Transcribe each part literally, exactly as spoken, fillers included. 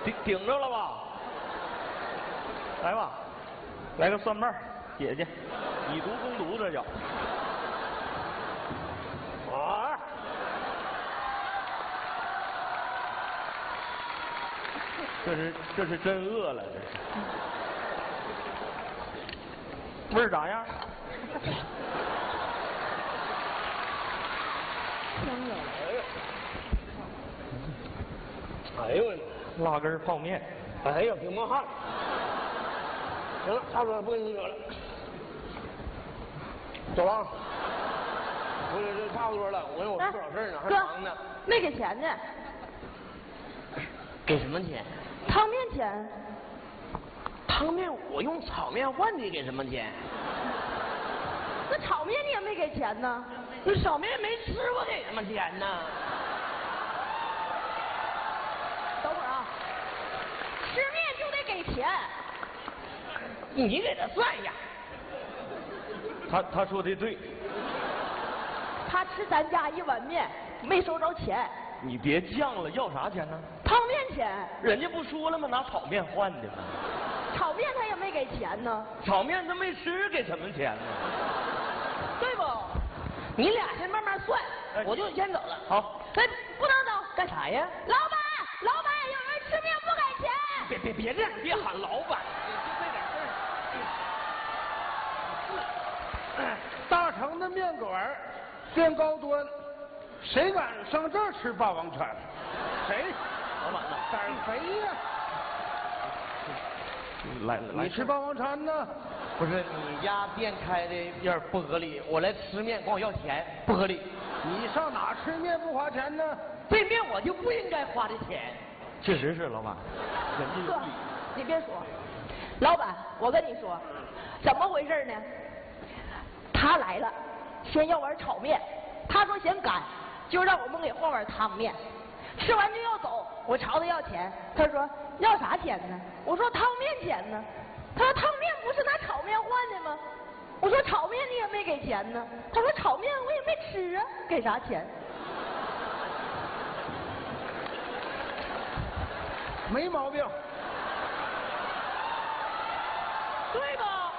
顶顶着了吧？来吧，来个蒜瓣，姐姐，以毒攻毒，这叫。啊！这是这是真饿了，这是。味儿咋样？ 香了！ 哎呦，拉根泡面。哎呀，挺冒汗。行了，差不多不跟你惹了，走了啊。我这这差不多了，我有不少事儿呢，还忙呢。 没给钱呢。 给什么钱？ 汤面钱。 汤面我用炒面换，你给什么钱？ 那炒面你也没给钱呢。 那炒面没吃，我给什么钱呢？ 等会儿啊，吃面就得给钱。 你给他算一下。他他说的对。 他吃咱家一碗面，没收着钱。 你别犟了，要啥钱呢？ 汤面钱。 人家不说了吗？拿炒面换的吗？ 炒面他也没给钱呢。 炒面他没吃，给什么钱呢？ 对不？你俩先慢慢算， 哎、 我就先走了。 好。 哎，不能走， 干啥呀？ 老板，老板，有人吃面不给钱。 别别别这样，别喊老板。 大成的面馆变高端，谁敢上这儿吃霸王餐？谁？ 老板呢？ 胆肥呀！ 来来， 你吃霸王餐呢？ 不是你家店开的有点不合理，我来吃面管我要钱，不合理。 你上哪吃面不花钱呢？ 这面我就不应该花的钱。 确实是老板，人家有理。 你别说，老板，我跟你说，怎么回事呢？他来了，先要碗炒面，他说嫌干，就让我们给换碗汤面。吃完就要走，我朝他要钱，他说要啥钱呢？我说汤面钱呢。他说汤面不是拿炒面换的吗？我说炒面你也没给钱呢。他说炒面我也没吃啊，给啥钱？ 没毛病， 对吧？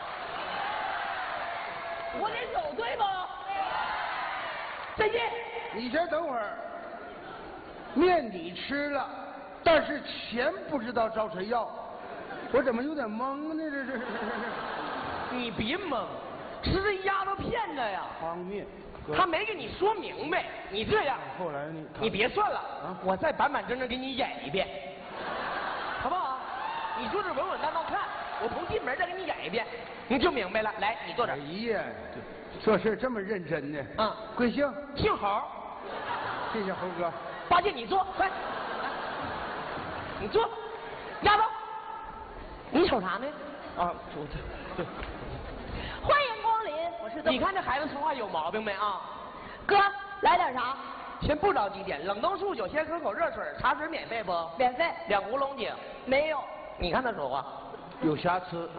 我得走，对吧？再见。 你先等会儿。面你吃了，但是钱不知道找谁要，我怎么有点懵呢？这是。 你别懵，是这丫头骗子呀！ 汤面， 他没跟你说明白。你这样， 后来你你别算了， 啊、 我再板板正正给你演一遍，好不好？你坐这稳稳当当看，我从进门再给你演一遍，你就明白了。来，你坐这儿。 哎呀，做事这么认真呢。 嗯， 贵姓？ 姓侯。 谢谢侯哥。 八戒，你坐，快，你坐。丫头，你瞅啥呢？ 啊，我对。 欢迎光临，我是。 你看这孩子说话有毛病没啊？ 哥，来点啥？ 先不着急点，冷冻素酒，先喝口热水，茶水免费不？ 免费。 两壶龙井。 没有。 你看他说话， 有瑕疵。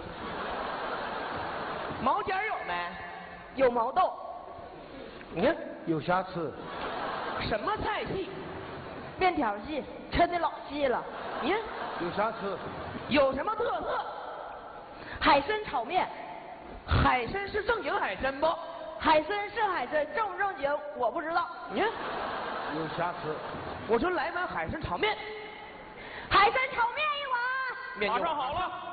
毛尖有没？ 有毛豆。 你看有瑕疵。 什么菜系？ 面条细，抻的老细了。 你看有瑕疵。 有什么特色？ 海参炒面。 海参是正经海参不？ 海参是海参，正不正经我不知道。 你看有瑕疵。 我说来碗海参炒面。 海参炒面一碗。 马上好了。